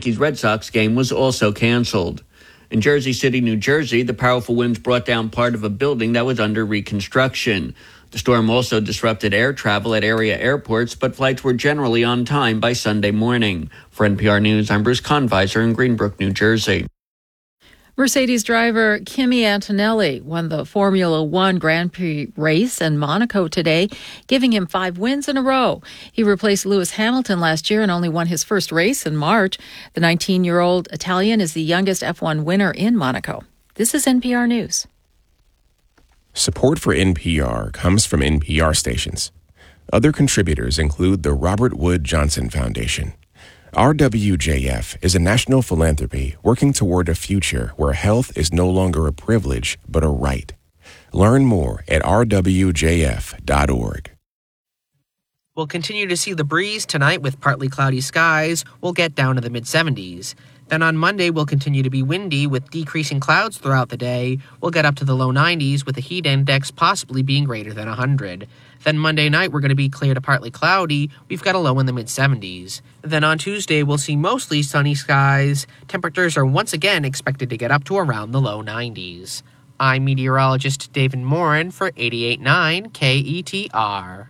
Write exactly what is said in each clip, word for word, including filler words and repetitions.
Yankees-Red Sox game was also canceled. In Jersey City, New Jersey, the powerful winds brought down part of a building that was under reconstruction. The storm also disrupted air travel at area airports, but flights were generally on time by Sunday morning. For N P R News, I'm Bruce Conviser in Greenbrook, New Jersey. Mercedes driver Kimi Antonelli won the Formula One Grand Prix race in Monaco today, giving him five wins in a row. He replaced Lewis Hamilton last year and only won his first race in March. The nineteen-year-old Italian is the youngest F one winner in Monaco. This is N P R News. Support for N P R comes from N P R stations. Other contributors include the Robert Wood Johnson Foundation. R W J F is a national philanthropy working toward a future where health is no longer a privilege, but a right. Learn more at r w j f dot org. We'll continue to see the breeze tonight with partly cloudy skies. We'll get down to the mid-seventies. Then on Monday, we'll continue to be windy with decreasing clouds throughout the day. We'll get up to the low nineties with the heat index possibly being greater than one hundred. Then Monday night, we're going to be clear to partly cloudy. We've got a low in the mid-seventies. Then on Tuesday, we'll see mostly sunny skies. Temperatures are once again expected to get up to around the low nineties. I'm meteorologist David Morin for eighty-eight point nine K E T R.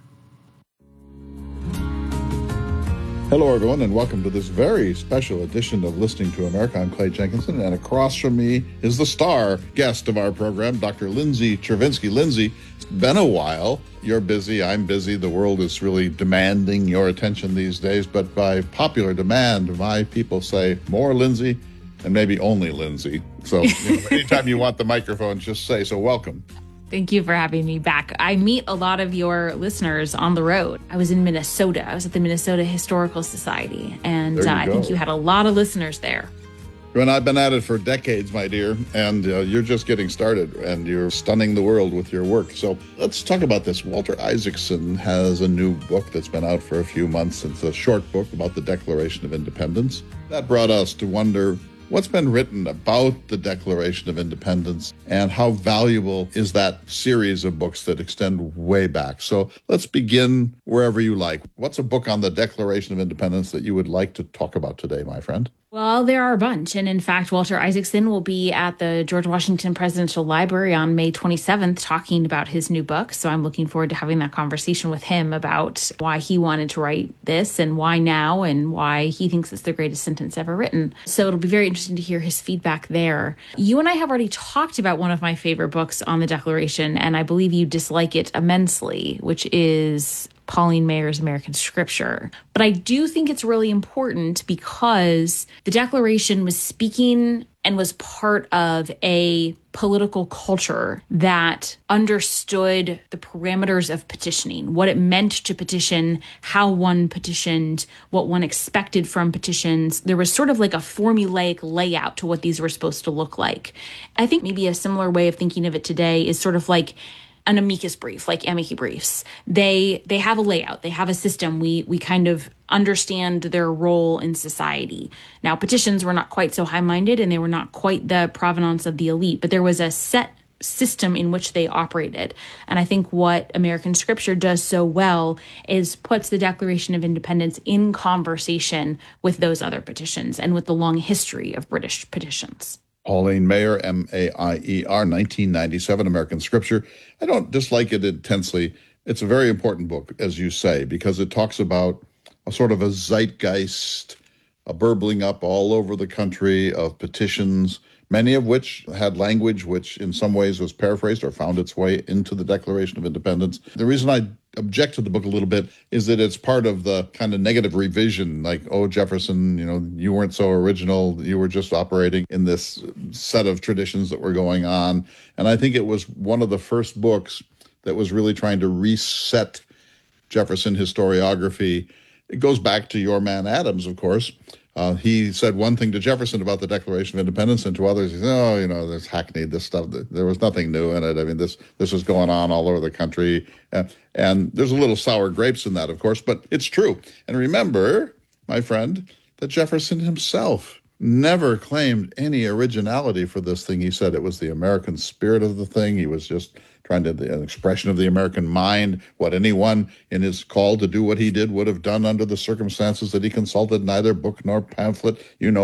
Hello, everyone, and welcome to this very special edition of Listening to America. I'm Clay Jenkinson, and across from me is the star guest of our program, Doctor Lindsay Chervinsky. Lindsay, it's been a while. You're busy, I'm busy. The world is really demanding your attention these days, but by popular demand, my people say more Lindsay and maybe only Lindsay. So you know, anytime you want the microphone, just say so. Welcome. Thank you for having me back. I meet a lot of your listeners on the road. I was in Minnesota. I was at the Minnesota Historical Society, and uh, I think you had a lot of listeners there. And I've been at it for decades, my dear, and uh, you're just getting started, and you're stunning the world with your work. So let's talk about this. Walter Isaacson has a new book that's been out for a few months. It's a short book about the Declaration of Independence. That brought us to wonder, what's been written about the Declaration of Independence, and how valuable is that series of books that extend way back? So let's begin wherever you like. What's a book on the Declaration of Independence that you would like to talk about today, my friend? Well, there are a bunch. And in fact, Walter Isaacson will be at the George Washington Presidential Library on May twenty-seventh talking about his new book. So I'm looking forward to having that conversation with him about why he wanted to write this and why now and why he thinks it's the greatest sentence ever written. So it'll be very interesting to hear his feedback there. You and I have already talked about one of my favorite books on the Declaration, and I believe you dislike it immensely, which is Pauline Maier's American Scripture. But I do think it's really important because the Declaration was speaking and was part of a political culture that understood the parameters of petitioning, what it meant to petition, how one petitioned, what one expected from petitions. There was sort of like a formulaic layout to what these were supposed to look like. I think maybe a similar way of thinking of it today is sort of like an amicus brief, like amici briefs. They they have a layout, they have a system. We we kind of understand their role in society. Now, petitions were not quite so high-minded, and they were not quite the provenance of the elite, but there was a set system in which they operated. And I think what American Scripture does so well is puts the Declaration of Independence in conversation with those other petitions and with the long history of British petitions. Pauline Maier, M A I E R, nineteen ninety-seven, American Scripture. I don't dislike it intensely. It's a very important book, as you say, because it talks about a sort of a zeitgeist, a burbling up all over the country of petitions, many of which had language which in some ways was paraphrased or found its way into the Declaration of Independence. The reason I object to the book a little bit is that it's part of the kind of negative revision, like, oh, Jefferson, you know, you weren't so original. You were just operating in this set of traditions that were going on. And I think it was one of the first books that was really trying to reset Jefferson historiography. It goes back to your man Adams, of course. Uh, he said one thing to Jefferson about the Declaration of Independence, and to others, he said, oh, you know, there's hackneyed, this stuff. There was nothing new in it. I mean, this this was going on all over the country. Uh, and there's a little sour grapes in that, of course, but it's true. And remember, my friend, that Jefferson himself never claimed any originality for this thing. He said it was the American spirit of the thing. He was just trying to, an expression of the American mind, what anyone in his call to do what he did would have done under the circumstances that he consulted, neither book nor pamphlet, you know,